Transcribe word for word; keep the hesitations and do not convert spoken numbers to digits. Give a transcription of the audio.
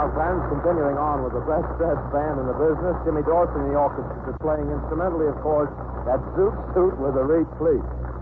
Now, friends, continuing on with the best dressed band in the business, Jimmy Dorsey and the orchestra playing instrumentally, of course, that Zoot Suit with a Reed Fleet.